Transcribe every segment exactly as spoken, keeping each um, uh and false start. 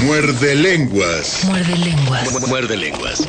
Muerde lenguas. Muerde lenguas. Mu- Muerde lenguas.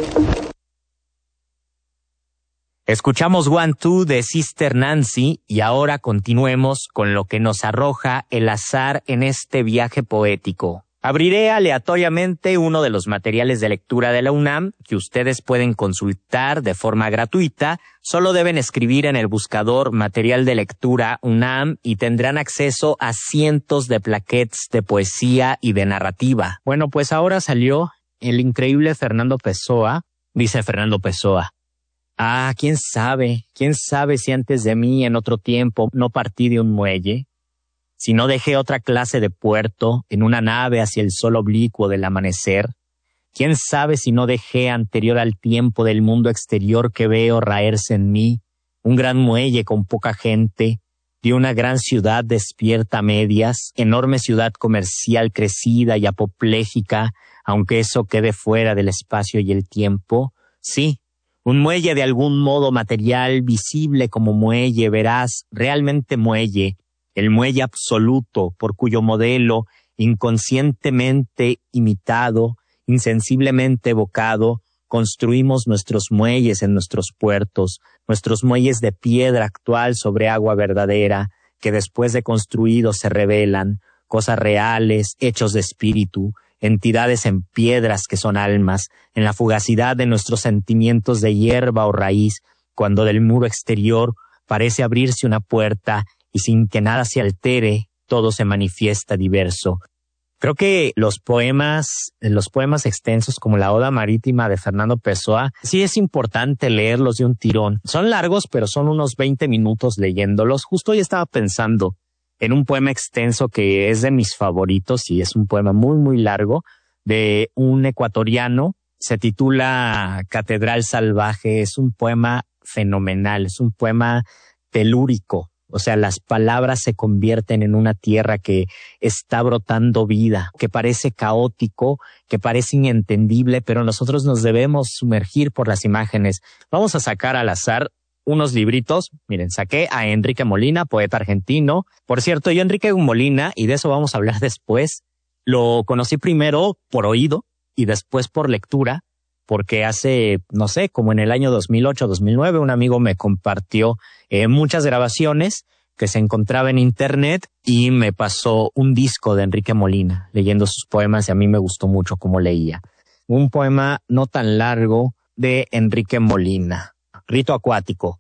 Escuchamos One Two de Sister Nancy y ahora continuemos con lo que nos arroja el azar en este viaje poético. Abriré aleatoriamente uno de los materiales de lectura de la UNAM que ustedes pueden consultar de forma gratuita. Solo deben escribir en el buscador Material de Lectura UNAM y tendrán acceso a cientos de plaquettes de poesía y de narrativa. Bueno, pues ahora salió el increíble Fernando Pessoa, dice Fernando Pessoa. Ah, quién sabe, quién sabe si antes de mí en otro tiempo no partí de un muelle, si no dejé otra clase de puerto en una nave hacia el sol oblicuo del amanecer, quién sabe si no dejé anterior al tiempo del mundo exterior que veo raerse en mí, un gran muelle con poca gente, de una gran ciudad despierta a medias, enorme ciudad comercial crecida y apopléjica, aunque eso quede fuera del espacio y el tiempo, sí. Un muelle de algún modo material, visible como muelle, veraz, realmente muelle, el muelle absoluto por cuyo modelo, inconscientemente imitado, insensiblemente evocado, construimos nuestros muelles en nuestros puertos, nuestros muelles de piedra actual sobre agua verdadera, que después de construidos se revelan, cosas reales, hechos de espíritu, entidades en piedras que son almas, en la fugacidad de nuestros sentimientos de hierba o raíz, cuando del muro exterior parece abrirse una puerta y sin que nada se altere, todo se manifiesta diverso. Creo que los poemas, los poemas extensos como la Oda Marítima de Fernando Pessoa, sí es importante leerlos de un tirón. Son largos, pero son unos veinte minutos leyéndolos. Justo hoy estaba pensando en un poema extenso que es de mis favoritos y es un poema muy, muy largo de un ecuatoriano. Se titula Catedral Salvaje. Es un poema fenomenal, es un poema telúrico. O sea, las palabras se convierten en una tierra que está brotando vida, que parece caótico, que parece inentendible, pero nosotros nos debemos sumergir por las imágenes. Vamos a sacar al azar unos libritos. Miren, saqué a Enrique Molina, poeta argentino. Por cierto, yo Enrique Molina, y de eso vamos a hablar después, lo conocí primero por oído y después por lectura, porque hace, no sé, como en el año dos mil ocho, dos mil nueve, un amigo me compartió eh, muchas grabaciones que se encontraba en internet y me pasó un disco de Enrique Molina leyendo sus poemas y a mí me gustó mucho cómo leía. Un poema no tan largo de Enrique Molina. Rito acuático.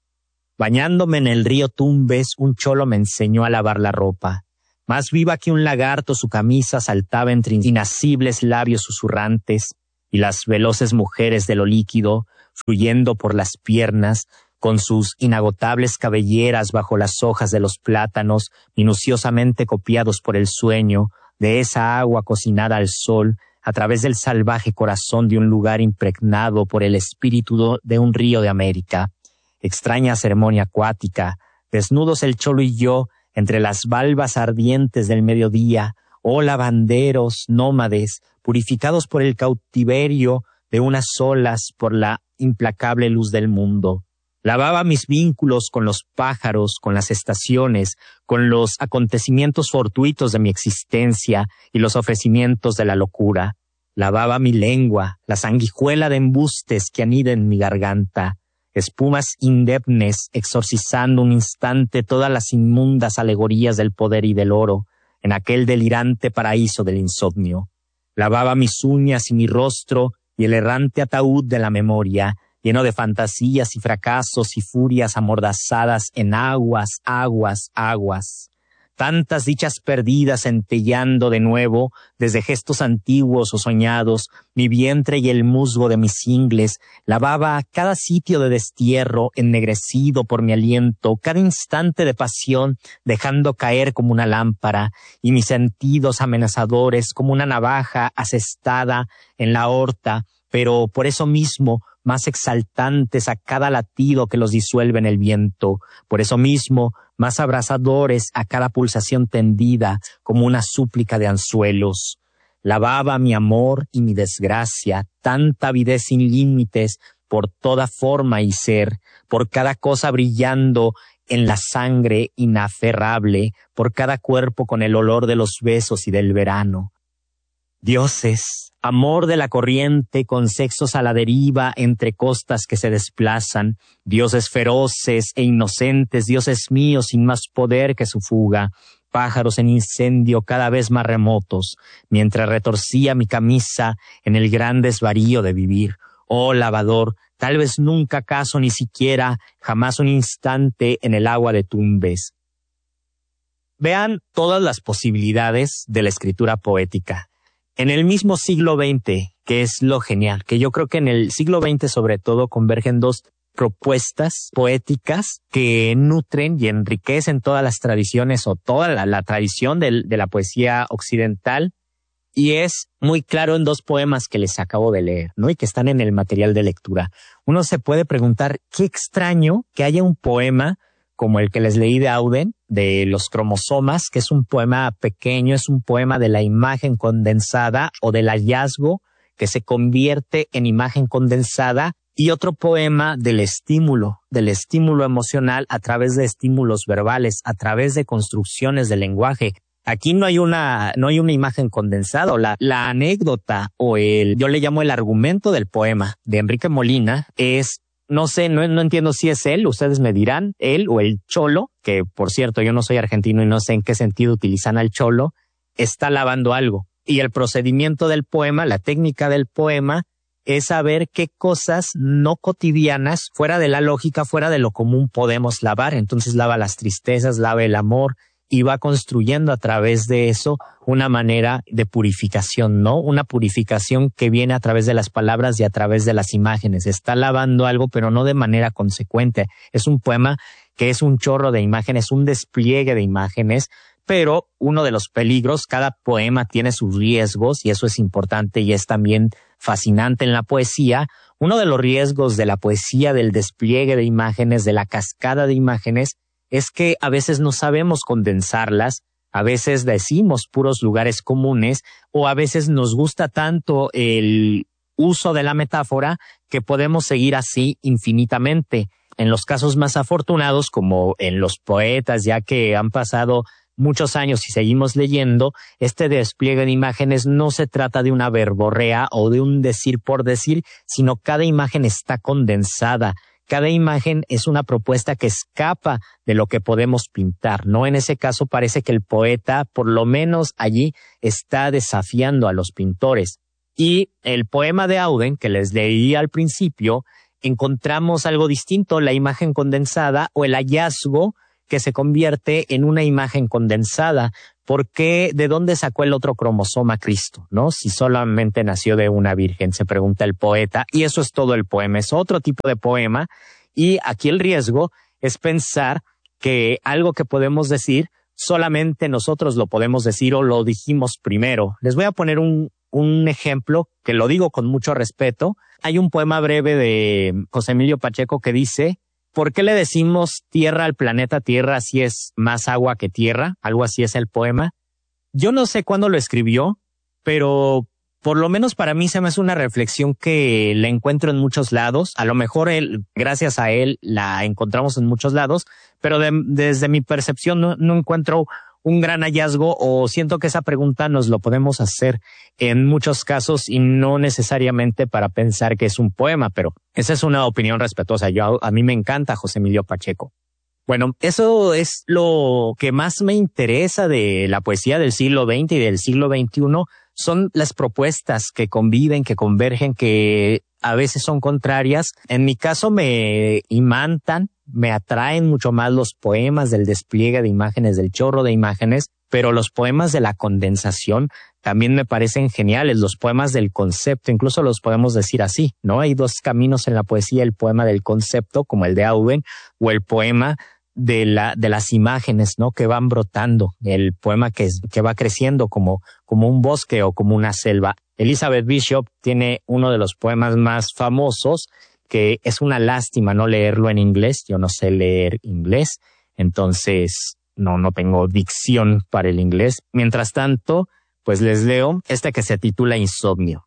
Bañándome en el río Tumbes, un cholo me enseñó a lavar la ropa. Más viva que un lagarto, su camisa saltaba entre inacibles labios susurrantes y las veloces mujeres de lo líquido, fluyendo por las piernas, con sus inagotables cabelleras bajo las hojas de los plátanos, minuciosamente copiados por el sueño, de esa agua cocinada al sol, a través del salvaje corazón de un lugar impregnado por el espíritu de un río de América. Extraña ceremonia acuática, desnudos el cholo y yo, entre las valvas ardientes del mediodía, oh lavanderos, nómades, purificados por el cautiverio de unas olas por la implacable luz del mundo. Lavaba mis vínculos con los pájaros, con las estaciones, con los acontecimientos fortuitos de mi existencia y los ofrecimientos de la locura. Lavaba mi lengua, la sanguijuela de embustes que anida en mi garganta, espumas indemnes exorcizando un instante todas las inmundas alegorías del poder y del oro, en aquel delirante paraíso del insomnio. Lavaba mis uñas y mi rostro y el errante ataúd de la memoria, lleno de fantasías y fracasos y furias amordazadas en aguas, aguas, aguas. Tantas dichas perdidas centellando de nuevo, desde gestos antiguos o soñados, mi vientre y el musgo de mis ingles, lavaba cada sitio de destierro ennegrecido por mi aliento, cada instante de pasión dejando caer como una lámpara, y mis sentidos amenazadores como una navaja asestada en la aorta, pero por eso mismo más exaltantes a cada latido que los disuelve en el viento, por eso mismo más abrasadores a cada pulsación tendida como una súplica de anzuelos. Lavaba mi amor y mi desgracia, tanta avidez sin límites por toda forma y ser, por cada cosa brillando en la sangre inaferrable, por cada cuerpo con el olor de los besos y del verano. Dioses, amor de la corriente con sexos a la deriva entre costas que se desplazan, dioses feroces e inocentes, dioses míos sin más poder que su fuga, pájaros en incendio cada vez más remotos, mientras retorcía mi camisa en el gran desvarío de vivir. Oh lavador, tal vez nunca acaso ni siquiera, jamás un instante en el agua de tumbes. Vean todas las posibilidades de la escritura poética. En el mismo siglo veinte, que es lo genial, que yo creo que en el siglo veinte sobre todo convergen dos propuestas poéticas que nutren y enriquecen todas las tradiciones o toda la, la tradición de, de la poesía occidental, y es muy claro en dos poemas que les acabo de leer, ¿no? Y que están en el material de lectura. Uno se puede preguntar, qué extraño que haya un poema como el que les leí de Auden, de los cromosomas, que es un poema pequeño, es un poema de la imagen condensada o del hallazgo que se convierte en imagen condensada, y otro poema del estímulo, del estímulo emocional a través de estímulos verbales, a través de construcciones del lenguaje. Aquí no hay una, no hay una imagen condensada, o la, la anécdota o el, yo le llamo el argumento del poema de Enrique Molina es, no sé, no, no entiendo si es él, ustedes me dirán, él o el cholo, que por cierto yo no soy argentino y no sé en qué sentido utilizan al cholo, está lavando algo. Y el procedimiento del poema, la técnica del poema, es saber qué cosas no cotidianas, fuera de la lógica, fuera de lo común, podemos lavar. Entonces lava las tristezas, lava el amor, y va construyendo a través de eso una manera de purificación, ¿no? Una purificación que viene a través de las palabras y a través de las imágenes. Está lavando algo, pero no de manera consecuente. Es un poema que es un chorro de imágenes, un despliegue de imágenes, pero uno de los peligros, cada poema tiene sus riesgos, y eso es importante y es también fascinante en la poesía. Uno de los riesgos de la poesía, del despliegue de imágenes, de la cascada de imágenes, es que a veces no sabemos condensarlas, a veces decimos puros lugares comunes, o a veces nos gusta tanto el uso de la metáfora que podemos seguir así infinitamente. En los casos más afortunados, como en los poetas, ya que han pasado muchos años y seguimos leyendo, este despliegue de imágenes no se trata de una verborrea o de un decir por decir, sino cada imagen está condensada. Cada imagen es una propuesta que escapa de lo que podemos pintar, ¿no? En ese caso parece que el poeta, por lo menos allí, está desafiando a los pintores. Y el poema de Auden, que les leí al principio, encontramos algo distinto, la imagen condensada o el hallazgo que se convierte en una imagen condensada. ¿Por qué? ¿De dónde sacó el otro cromosoma Cristo? ¿No? Si solamente nació de una virgen, se pregunta el poeta, y eso es todo el poema, es otro tipo de poema, y aquí el riesgo es pensar que algo que podemos decir, solamente nosotros lo podemos decir o lo dijimos primero. Les voy a poner un, un ejemplo que lo digo con mucho respeto. Hay un poema breve de José Emilio Pacheco que dice: ¿por qué le decimos tierra al planeta Tierra si es más agua que tierra? Algo así es el poema. Yo no sé cuándo lo escribió, pero por lo menos para mí se me hace una reflexión que la encuentro en muchos lados. A lo mejor él, gracias a él, la encontramos en muchos lados, pero de, desde mi percepción no, no encuentro un gran hallazgo, o siento que esa pregunta nos lo podemos hacer en muchos casos y no necesariamente para pensar que es un poema, pero esa es una opinión respetuosa. Yo, a mí me encanta José Emilio Pacheco. Bueno, eso es lo que más me interesa de la poesía del siglo veinte y del siglo veintiuno, son las propuestas que conviven, que convergen, que a veces son contrarias. En mi caso me imantan, me atraen mucho más los poemas del despliegue de imágenes, del chorro de imágenes, pero los poemas de la condensación también me parecen geniales, los poemas del concepto, incluso los podemos decir así, ¿no? Hay dos caminos en la poesía, el poema del concepto, como el de Auden, o el poema de la, de las imágenes, ¿no? Que van brotando, el poema que, es, que va creciendo como, como un bosque o como una selva. Elizabeth Bishop tiene uno de los poemas más famosos, que es una lástima no leerlo en inglés. Yo no sé leer inglés, entonces no, no tengo dicción para el inglés. Mientras tanto, pues les leo este que se titula Insomnio.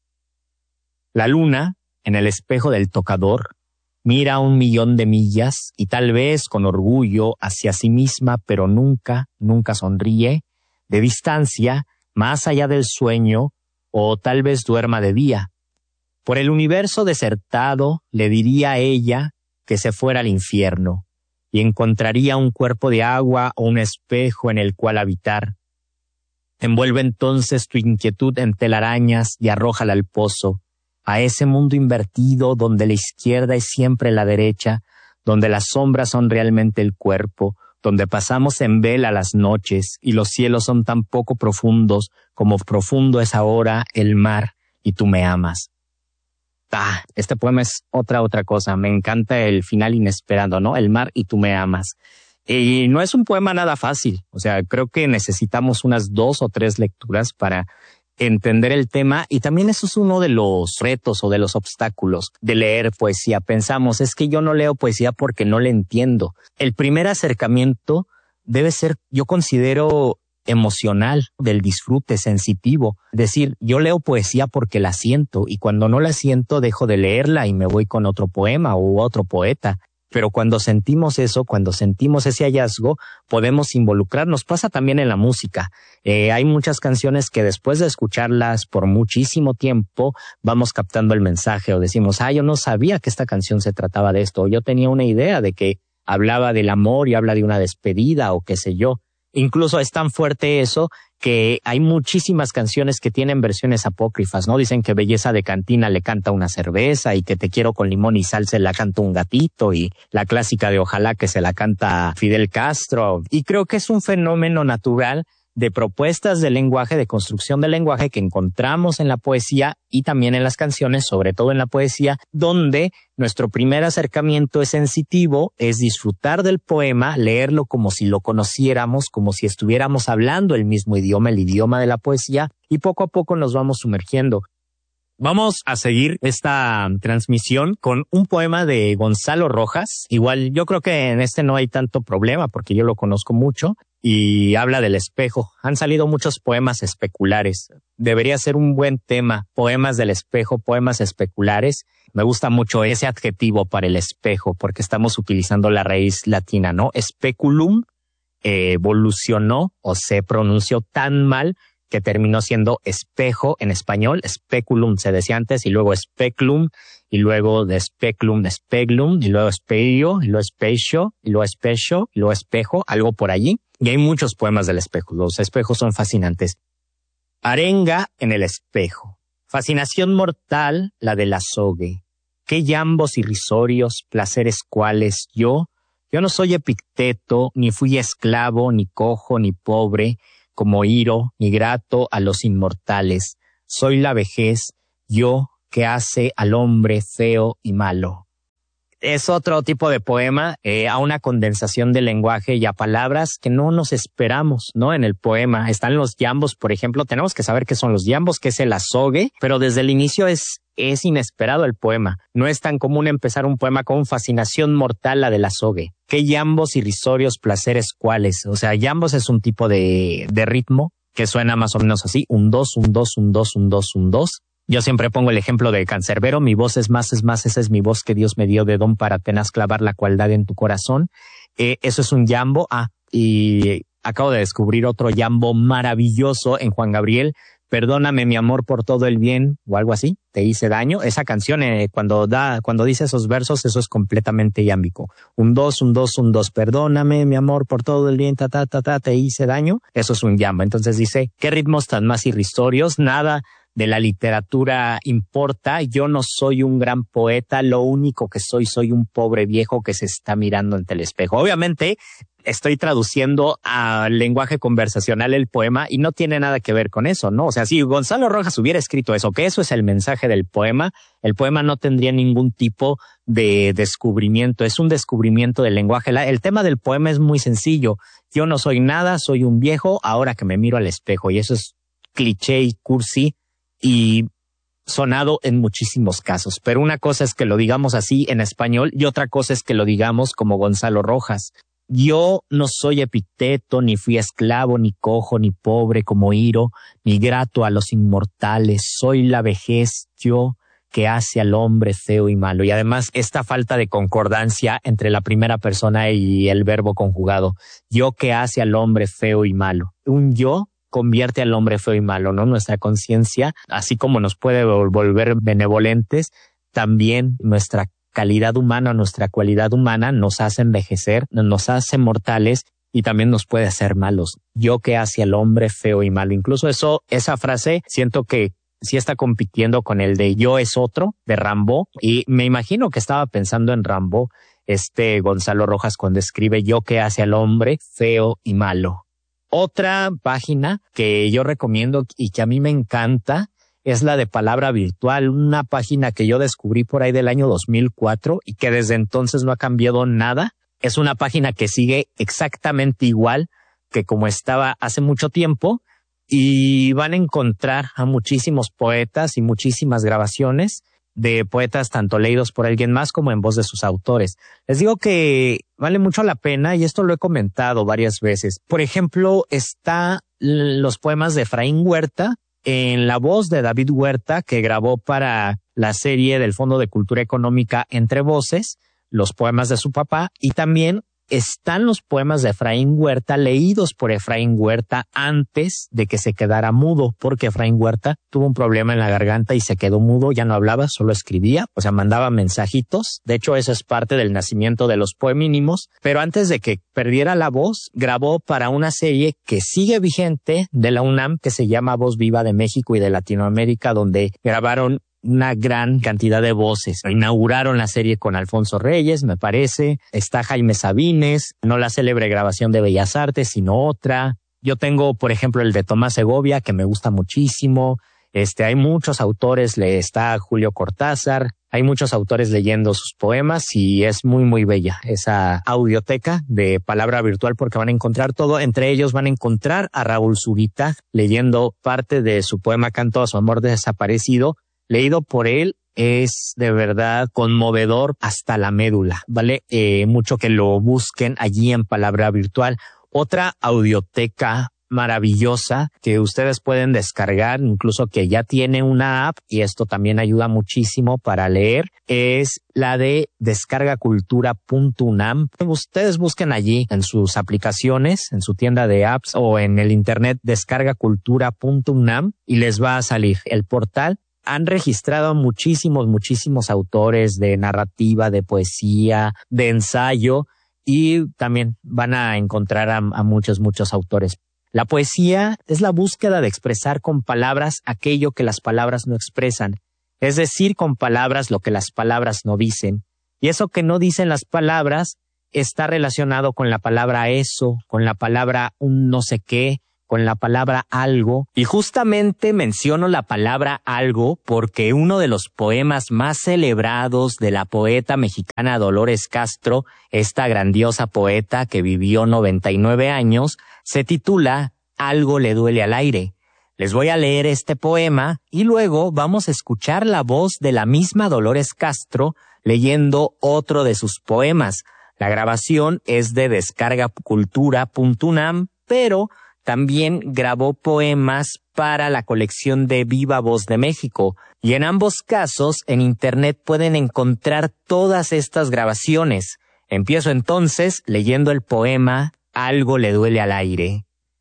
La luna, en el espejo del tocador, mira a un millón de millas y tal vez con orgullo hacia sí misma, pero nunca, nunca sonríe. De distancia, más allá del sueño, o tal vez duerma de día. Por el universo desertado le diría a ella que se fuera al infierno y encontraría un cuerpo de agua o un espejo en el cual habitar. Envuelve entonces tu inquietud en telarañas y arrójala al pozo, a ese mundo invertido donde la izquierda es siempre la derecha, donde las sombras son realmente el cuerpo, donde pasamos en vela las noches y los cielos son tan poco profundos como profundo es ahora el mar y tú me amas. Ah, este poema es otra otra cosa. Me encanta el final inesperado, ¿no? El mar y tú me amas. Y no es un poema nada fácil. O sea, creo que necesitamos unas dos o tres lecturas para entender el tema. Y también eso es uno de los retos o de los obstáculos de leer poesía. Pensamos, es que yo no leo poesía porque no le entiendo. El primer acercamiento debe ser, yo considero, emocional, del disfrute sensitivo. Es decir, yo leo poesía porque la siento y cuando no la siento dejo de leerla y me voy con otro poema u otro poeta. Pero cuando sentimos eso, cuando sentimos ese hallazgo, podemos involucrarnos. Pasa también en la música. Eh, hay muchas canciones que después de escucharlas por muchísimo tiempo, vamos captando el mensaje o decimos, ah, yo no sabía que esta canción se trataba de esto. O yo tenía una idea de que hablaba del amor y habla de una despedida o qué sé yo. Incluso es tan fuerte eso que hay muchísimas canciones que tienen versiones apócrifas, ¿no? Dicen que Belleza de Cantina le canta una cerveza y que Te quiero con limón y sal se la canta un gatito y la clásica de Ojalá que se la canta Fidel Castro. Y creo que es un fenómeno natural de propuestas de lenguaje, de construcción del lenguaje que encontramos en la poesía y también en las canciones, sobre todo en la poesía, donde nuestro primer acercamiento es sensitivo, es disfrutar del poema, leerlo como si lo conociéramos, como si estuviéramos hablando el mismo idioma, el idioma de la poesía, y poco a poco nos vamos sumergiendo. Vamos a seguir esta transmisión con un poema de Gonzalo Rojas. Igual yo creo que en este no hay tanto problema porque yo lo conozco mucho y habla del espejo. Han salido muchos poemas especulares. Debería ser un buen tema, poemas del espejo, poemas especulares. Me gusta mucho ese adjetivo para el espejo porque estamos utilizando la raíz latina, ¿no? Speculum eh, evolucionó o se pronunció tan mal que terminó siendo espejo en español. Speculum se decía antes y luego speculum y luego de speculum de speculum y luego espello y luego espejo y luego espejo y luego espejo, algo por allí. Y hay muchos poemas del espejo. Los espejos son fascinantes. Arenga en el espejo. Fascinación mortal la del azogue. Qué llambos irrisorios, placeres cuales yo, yo no soy Epicteto, ni fui esclavo, ni cojo, ni pobre, como Iro, ni grato a los inmortales. Soy la vejez, yo que hace al hombre feo y malo. Es otro tipo de poema, eh, a una condensación del lenguaje y a palabras que no nos esperamos, ¿no? En el poema están los llambos, por ejemplo. Tenemos que saber qué son los llambos, qué es el azogue, pero desde el inicio es, es inesperado el poema. No es tan común empezar un poema con fascinación mortal la del azogue. ¿Qué llambos irrisorios, placeres cuáles? O sea, llambos es un tipo de, de ritmo que suena más o menos así, un dos, un dos, un dos, un dos, un dos. Yo siempre pongo el ejemplo de Cancerbero, mi voz es más, es más, esa es mi voz que Dios me dio de don para tenaz clavar la cualdad en tu corazón. Eh, eso es un yambo. Ah, y acabo de descubrir otro yambo maravilloso en Juan Gabriel. Perdóname mi amor por todo el bien, o algo así, te hice daño. Esa canción, eh, cuando da, cuando dice esos versos, eso es completamente yámbico. Un dos, un dos, un dos, perdóname mi amor por todo el bien, ta, ta, ta, ta, te hice daño. Eso es un yambo. Entonces dice, qué ritmos tan más irrisorios, nada de la literatura importa, yo no soy un gran poeta, lo único que soy, soy un pobre viejo que se está mirando ante el espejo. Obviamente, estoy traduciendo al lenguaje conversacional el poema y no tiene nada que ver con eso, ¿no? O sea, si Gonzalo Rojas hubiera escrito eso, que eso es el mensaje del poema, el poema no tendría ningún tipo de descubrimiento, es un descubrimiento del lenguaje. El tema del poema es muy sencillo, yo no soy nada, soy un viejo, ahora que me miro al espejo, y eso es cliché y cursi, y sonado en muchísimos casos. Pero una cosa es que lo digamos así en español y otra cosa es que lo digamos como Gonzalo Rojas. Yo no soy Epicteto, ni fui esclavo, ni cojo, ni pobre como Iro, ni grato a los inmortales. Soy la vejez, yo que hace al hombre feo y malo. Y además esta falta de concordancia entre la primera persona y el verbo conjugado. Yo que hace al hombre feo y malo. Un yo convierte al hombre feo y malo, ¿no? Nuestra conciencia, así como nos puede volver benevolentes, también nuestra calidad humana, nuestra cualidad humana nos hace envejecer, nos hace mortales y también nos puede hacer malos. Yo que hace al hombre feo y malo. Incluso eso, esa frase, siento que sí está compitiendo con el de Yo es otro, de Rambo, y me imagino que estaba pensando en Rambo, este Gonzalo Rojas, cuando escribe Yo que hace al hombre feo y malo. Otra página que yo recomiendo y que a mí me encanta es la de Palabra Virtual, una página que yo descubrí por ahí del año dos mil cuatro y que desde entonces no ha cambiado nada. Es una página que sigue exactamente igual que como estaba hace mucho tiempo y van a encontrar a muchísimos poetas y muchísimas grabaciones de poetas tanto leídos por alguien más como en voz de sus autores. Les digo que vale mucho la pena y esto lo he comentado varias veces. Por ejemplo, está los poemas de Efraín Huerta en la voz de David Huerta, que grabó para la serie del Fondo de Cultura Económica Entre Voces, los poemas de su papá, y también están los poemas de Efraín Huerta leídos por Efraín Huerta antes de que se quedara mudo, porque Efraín Huerta tuvo un problema en la garganta y se quedó mudo, ya no hablaba, solo escribía, o sea, mandaba mensajitos. De hecho, eso es parte del nacimiento de los poemínimos, pero antes de que perdiera la voz, grabó para una serie que sigue vigente de la UNAM, que se llama Voz Viva de México y de Latinoamérica, donde grabaron una gran cantidad de voces. Inauguraron la serie con Alfonso Reyes, me parece. Está Jaime Sabines, no la célebre grabación de Bellas Artes, sino otra. Yo tengo, por ejemplo, el de Tomás Segovia, que me gusta muchísimo. Este, hay muchos autores, le está Julio Cortázar, hay muchos autores leyendo sus poemas y es muy, muy bella esa audioteca de Palabra Virtual porque van a encontrar todo. Entre ellos van a encontrar a Raúl Zurita leyendo parte de su poema Canto a su amor desaparecido, leído por él. Es de verdad conmovedor hasta la médula, ¿vale? Eh, mucho que lo busquen allí en Palabra Virtual. Otra audioteca maravillosa que ustedes pueden descargar, incluso que ya tiene una app, y esto también ayuda muchísimo para leer, es la de descarga cultura punto unam. Ustedes busquen allí en sus aplicaciones, en su tienda de apps o en el internet descarga cultura punto unam y les va a salir el portal. Han registrado muchísimos, muchísimos autores de narrativa, de poesía, de ensayo, y también van a encontrar a, a muchos, muchos autores. La poesía es la búsqueda de expresar con palabras aquello que las palabras no expresan, es decir, con palabras lo que las palabras no dicen. Y eso que no dicen las palabras está relacionado con la palabra eso, con la palabra un no sé qué, con la palabra algo. Y justamente menciono la palabra algo porque uno de los poemas más celebrados de la poeta mexicana Dolores Castro, esta grandiosa poeta que vivió noventa y nueve años, se titula Algo le duele al aire. Les voy a leer este poema y luego vamos a escuchar la voz de la misma Dolores Castro leyendo otro de sus poemas. La grabación es de descarga cultura punto unam, pero también grabó poemas para la colección de Viva Voz de México. Y en ambos casos, en internet pueden encontrar todas estas grabaciones. Empiezo entonces leyendo el poema Algo le duele al aire.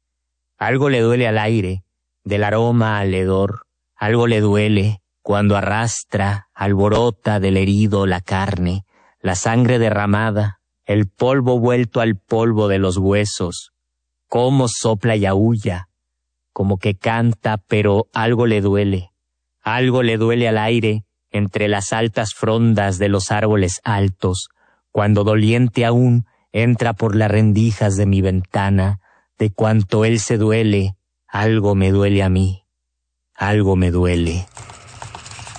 Algo le duele al aire, del aroma al hedor. Algo le duele cuando arrastra, alborota del herido la carne, la sangre derramada, el polvo vuelto al polvo de los huesos. Cómo sopla y aúlla, como que canta, pero algo le duele. Algo le duele al aire entre las altas frondas de los árboles altos, cuando doliente aún entra por las rendijas de mi ventana. De cuanto él se duele, algo me duele a mí, algo me duele.